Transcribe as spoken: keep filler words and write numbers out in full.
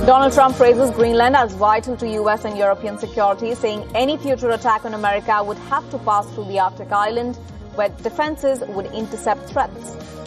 Donald Trump praises Greenland as vital to U S and European security, saying any future attack on America would have to pass through the Arctic island, where defenses would intercept threats.